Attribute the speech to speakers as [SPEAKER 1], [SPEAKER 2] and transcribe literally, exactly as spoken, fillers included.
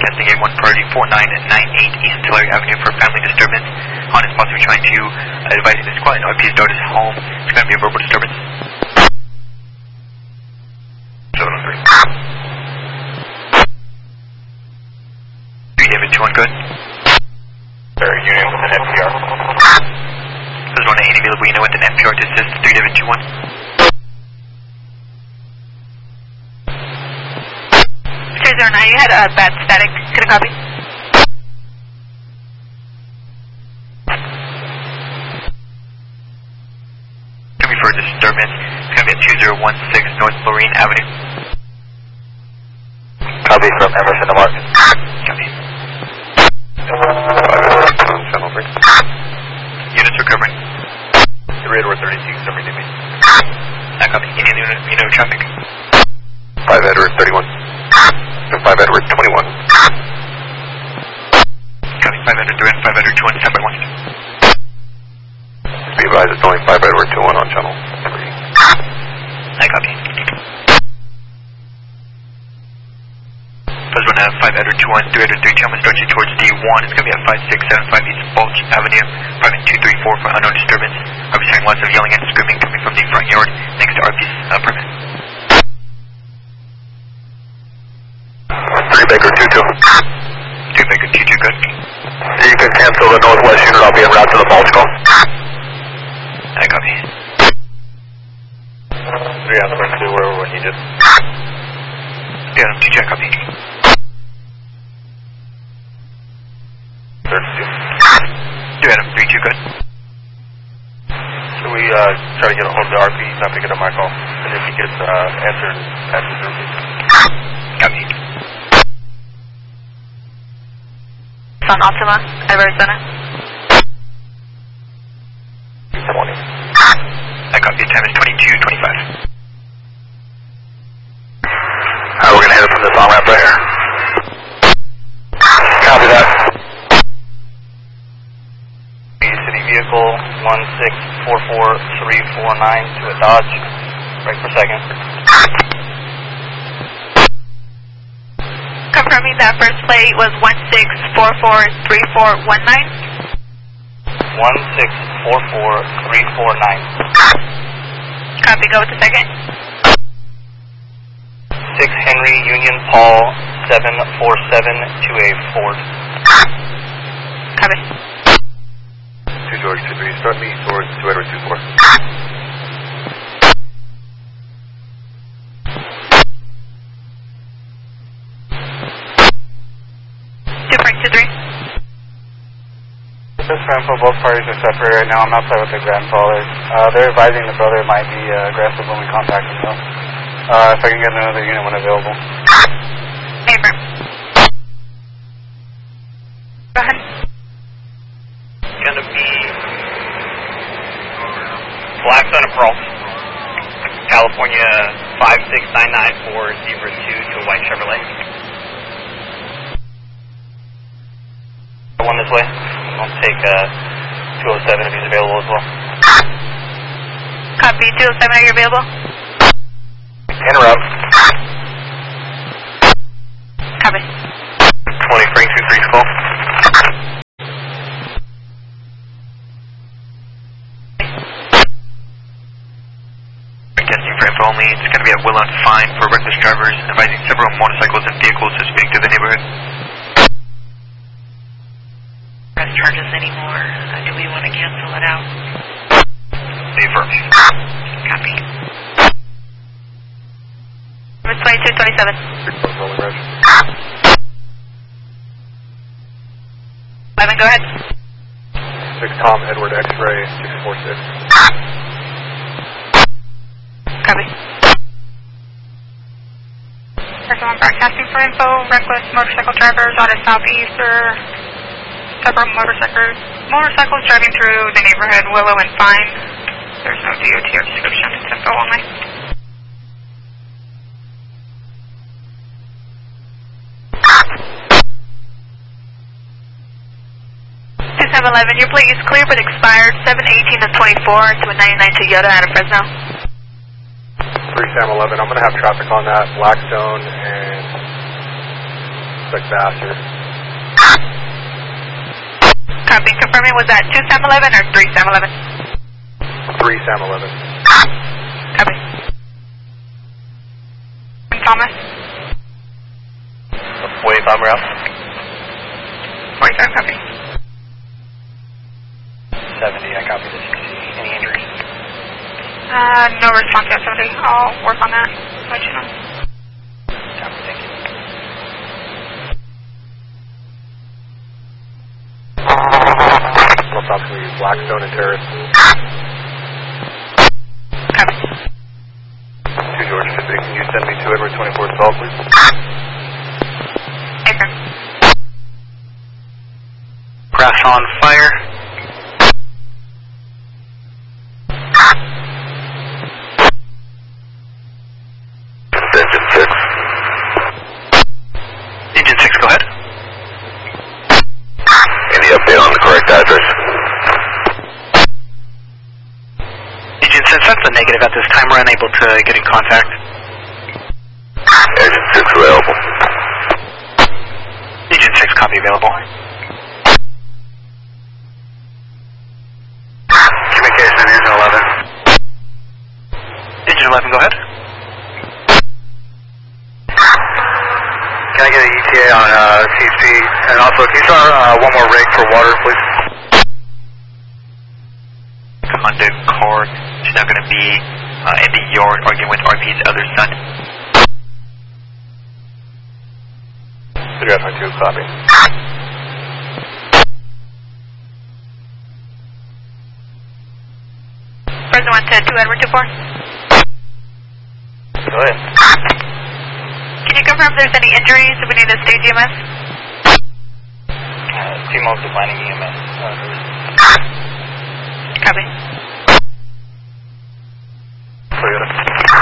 [SPEAKER 1] broadcasting A one priority four nine nine eight East Tulare Avenue for family disturbance. On is possibly trying to uh, advise the squad and R P's daughter's home. It's going to be a verbal disturbance. seven oh three. three David two one, good.
[SPEAKER 2] They're Union with an N P R.
[SPEAKER 1] There's one eighty available unit with an N P R to assist three David two one.
[SPEAKER 3] three zero nine, you had a uh, bad static. Can I copy?
[SPEAKER 1] Going to be for a disturbance. It's going to be at two zero one six North Lorraine Avenue.
[SPEAKER 2] Copy from Emerson to Mark.
[SPEAKER 1] Copy.
[SPEAKER 2] Channel three.
[SPEAKER 1] Units recovering.
[SPEAKER 2] three Edward thirty-six, somebody to me.
[SPEAKER 1] I copy. Any unit, unit of traffic?
[SPEAKER 2] five Edward thirty-one. five Edward twenty-one.
[SPEAKER 1] Copy. five Edward three and five Edward two one, stand by one.
[SPEAKER 2] Be advised, it's only five Edward two one on channel three.
[SPEAKER 1] I copy. First one at five Edward two one, three Edward three, channel starts you towards D one. It's going to be at five six seven five East Balch Avenue, private two three four for unknown disturbance. I'll be hearing lots of yelling and screaming coming from the front yard next to R P's uh, permit.
[SPEAKER 2] three Baker two two.
[SPEAKER 1] two Baker two two, good.
[SPEAKER 2] You can cancel the northwest unit, I'll be en route to the Balch call.
[SPEAKER 1] I copy.
[SPEAKER 2] three on the run two, wherever we needed.
[SPEAKER 1] Yeah, two check, copy.
[SPEAKER 2] thirty-two.
[SPEAKER 1] two Adam, three two, good.
[SPEAKER 2] Should we uh, try to get a hold of the R P? He's not picking up my call. And if he gets uh, answered, answers the R P.
[SPEAKER 1] Copy.
[SPEAKER 3] It's on Optima, Arizona.
[SPEAKER 2] twenty.
[SPEAKER 1] I copy. The time is twenty-two twenty-five.
[SPEAKER 2] Alright, we're gonna hit it from this on-ramp right here. Copy that. City vehicle one six four four three four nine to a Dodge. Break per second.
[SPEAKER 3] Confirming that first plate was one six four four three four one nine.
[SPEAKER 2] one six four four three four nine.
[SPEAKER 3] Copy, go with the second.
[SPEAKER 2] six Henry Union Paul seven four seven two A Ford.
[SPEAKER 3] Copy.
[SPEAKER 2] two George two three, start me towards two Edward two four.
[SPEAKER 3] two Frank two three.
[SPEAKER 4] This grandpa, both parties are separate right now. I'm outside with the grandfather. Uh, they're advising the brother might be uh, aggressive when we contact him though. Uh, if I can get another unit when available.
[SPEAKER 3] Abram. Go ahead.
[SPEAKER 1] It's going to be Blackstone Approach, California five six nine nine for Zebra two to a white Chevrolet.
[SPEAKER 2] One this way. I'll take uh, two oh seven if he's available as well.
[SPEAKER 3] Copy, two oh seven, are you available?
[SPEAKER 2] En route.
[SPEAKER 3] Copy.
[SPEAKER 2] twenty Frank two three call.
[SPEAKER 1] Testing for info only. It's going to be at Willow and Fine for reckless drivers, advising several motorcycles and vehicles to speak to the neighborhood.
[SPEAKER 3] Press charges anymore. Uh, do we want to cancel it out?
[SPEAKER 1] Affirm.
[SPEAKER 3] Copy. Number twenty-two twenty-seven. Eleven, go ahead.
[SPEAKER 2] six Tom Edward X-ray six four six.
[SPEAKER 3] Copy.
[SPEAKER 5] Everyone broadcasting for info, reckless motorcycle drivers out of southeast or several motorcycles motorcycles driving through the neighborhood Willow and Fine. There's no D O T or description, it's info only.
[SPEAKER 3] two seven eleven, your plate is clear but expired seven eighteen of twenty-four to a ninety-nine Toyota out of Fresno.
[SPEAKER 2] three Sam eleven, I'm going to have traffic on that, Blackstone and suspect faster.
[SPEAKER 3] Copy. Confirming, was that two Sam eleven or three Sam eleven?
[SPEAKER 2] three Sam eleven.
[SPEAKER 3] Copy. Thomas?
[SPEAKER 2] forty-five, we're out.
[SPEAKER 3] forty-five, copy.
[SPEAKER 1] seventy, I copy the C C. Any injuries?
[SPEAKER 3] Uh, no response yet, seventy. I'll work on that. Let you know.
[SPEAKER 1] Copy, thank you.
[SPEAKER 2] Approximately Blackstone and Terrace.
[SPEAKER 3] Copy.
[SPEAKER 2] two George fifty, can you send me to Edward twenty-four Salt, please?
[SPEAKER 3] Akron.
[SPEAKER 1] Grass on fire.
[SPEAKER 2] Engine six.
[SPEAKER 1] Engine six, go ahead.
[SPEAKER 2] Any update on the correct address?
[SPEAKER 1] Engine six, that's a negative at this time. We're unable to get in contact.
[SPEAKER 2] Engine six available.
[SPEAKER 1] Engine six, copy available.
[SPEAKER 2] Communication to Engine eleven.
[SPEAKER 1] Engine eleven, go ahead.
[SPEAKER 2] Can I get an E T A on uh, C C? And also, can you start uh, one more rig for water, please?
[SPEAKER 1] Commando car. She's now going to be uh, in the yard arguing with R P's other son.
[SPEAKER 2] Figure out my two, copy.
[SPEAKER 3] Person one to two Edward two four.
[SPEAKER 2] Go ahead.
[SPEAKER 3] Can you confirm if there's any injuries if we need to stage E M S?
[SPEAKER 1] Uh, Team also planning E M S.
[SPEAKER 3] Copy.
[SPEAKER 2] Toyota.